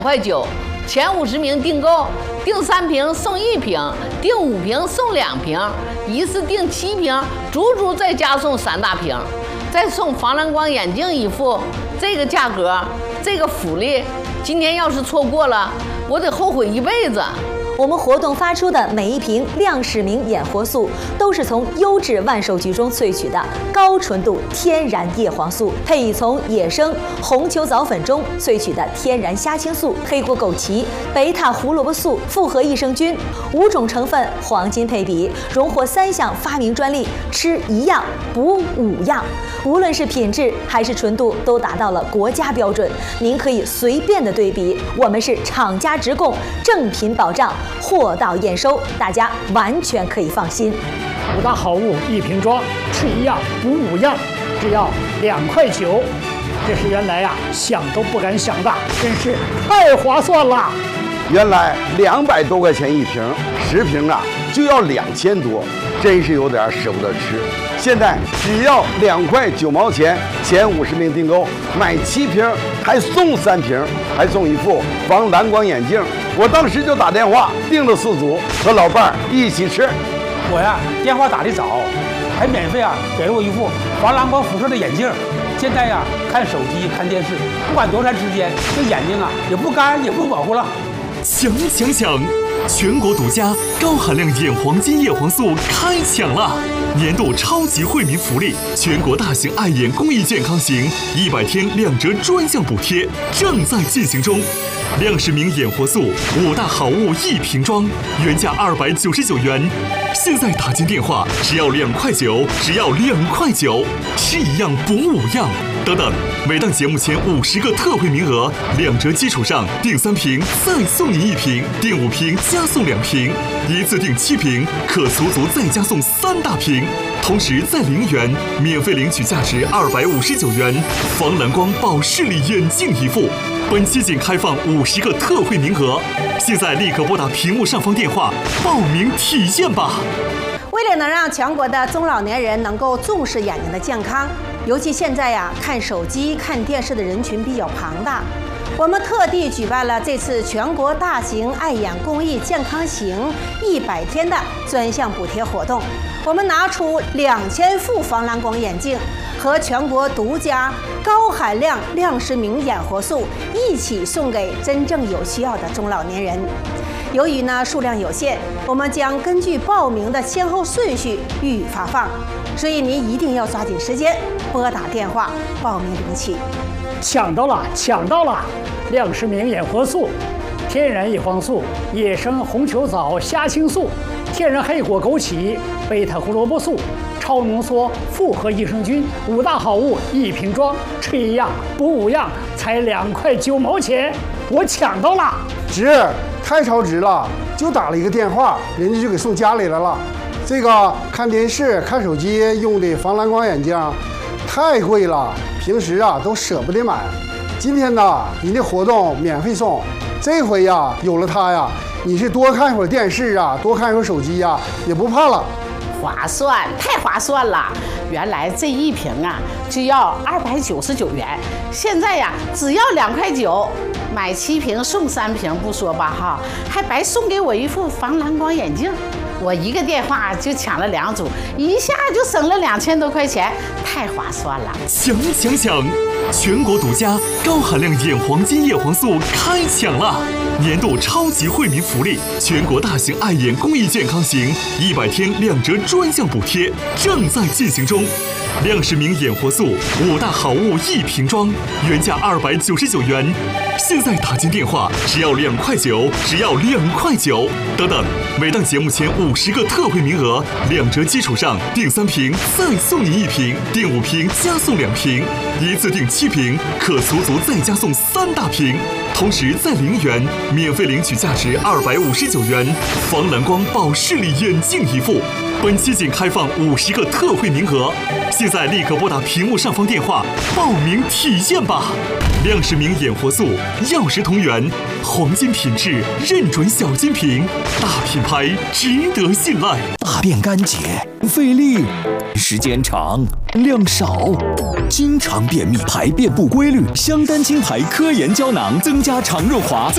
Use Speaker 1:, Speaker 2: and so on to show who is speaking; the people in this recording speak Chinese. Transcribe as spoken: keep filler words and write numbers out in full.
Speaker 1: 块九，前五十名订购，订三瓶送一瓶，订五瓶送两瓶，一次订七瓶，足足再加送三大瓶，再送防蓝光眼镜一副。这个价格，这个福利，今年要是错过了，我得后悔一辈子。
Speaker 2: 我们活动发出的每一瓶亮视明眼活素，都是从优质万寿菊中萃取的高纯度天然叶黄素，配以从野生红球藻粉中萃取的天然虾青素、黑果枸杞、贝塔胡萝卜素、复合益生菌五种成分黄金配比，荣获三项发明专利，吃一样补五样。无论是品质还是纯度，都达到了国家标准。您可以随便的对比，我们是厂家直供，正品保障。 货到验收，大家完全可以放心。
Speaker 3: 五大好物一瓶装，吃一样补五样，只要两块九，这是原来呀、啊、想都不敢想的，真是太划算了。
Speaker 4: 原来两百多块钱一瓶，十瓶啊就要两千多，真是有点舍不得吃。现在只要两块九毛钱，前五十名订购买七瓶还送三瓶，还送一副防蓝光眼镜。 我当时就打电话订了四组，和老伴儿一起吃。
Speaker 5: 我呀，电话打得早，还免费啊给了我一副防蓝光辐射的眼镜。现在呀，看手机、看电视，不管多长时间，这眼睛啊也不干也不模糊了。
Speaker 6: 抢抢抢！全国独家高含量眼黄金叶黄素开抢了！年度超级惠民福利，全国大型爱眼公益健康行一百天两折专项补贴正在进行中。 亮视明眼活素五大好物一瓶装，原价二百九十九元，现在打进电话只要两块九，只要两块九，吃一样补五样。等等，每档节目前五十个特惠名额，两折基础上订三瓶再送您一瓶，订五瓶加送两瓶，一次订七瓶可足足再加送三大瓶。 同时在零元免费领取价值二百五十九元防蓝光保视力眼镜一副。本期仅开放五十个特惠名额，现在立刻拨打屏幕上方电话报名体验吧。
Speaker 7: 为了能让全国的中老年人能够重视眼睛的健康，尤其现在呀，看手机、看电视的人群比较庞大。 我们特地举办了这次全国大型爱眼公益健康行一百天的专项补贴活动，我们拿出两千副防蓝光眼镜和全国独家高含量亮视明眼活素一起送给真正有需要的中老年人。由于呢数量有限，我们将根据报名的先后顺序予以发放，所以您一定要抓紧时间拨打电话报名领取。
Speaker 3: 抢到了，抢到了！亮视明眼活素、天然叶黄素、野生红球藻虾青素、天然黑果枸杞、贝塔胡萝卜素、超浓缩复合益生菌五大好物一瓶装，吃一样补五样，才两块九毛钱，我抢到了！
Speaker 8: 值，太超值了！就打了一个电话，人家就给送家里来了。这个看电视、看手机用的防蓝光眼镜，太贵了。 平时啊都舍不得买，今天呢，你的活动免费送，这回呀有了它呀，你是多看一会儿电视啊，多看一会儿手机呀，也不怕了。
Speaker 1: 划算，太划算了！原来这一瓶啊就要二百九十九元，现在呀只要两块九，买七瓶送三瓶不说吧哈，还白送给我一副防蓝光眼镜。 我一个电话就抢了两组，一下就省了两千多块钱，太划算了！
Speaker 6: 抢抢抢！全国独家高含量眼黄金叶黄素开抢了！年度超级惠民福利，全国大型爱眼公益健康行一百天两折专项补贴正在进行中。亮视明眼活素五大好物一瓶装，原价二百九十九元，现在打进电话只要两块九，只要两块九。等等，每档节目前五十个特惠名额，两折基础上订三瓶再送您一瓶，订五瓶加送两瓶，一次订七瓶可足足再加送三大瓶。同时在零元免费领取价值二百五十九元防蓝光保视力眼镜一副。本期仅开放五十个特惠名额，现在立刻拨打屏幕上方电话报名体验吧！亮视明眼活素，药食同源，黄金品质，认准小金瓶，大品牌，值得信赖。
Speaker 9: 大便干结，费力，时间长，量少，经常便秘，排便不规律，香丹青牌科研胶囊增加肠润滑。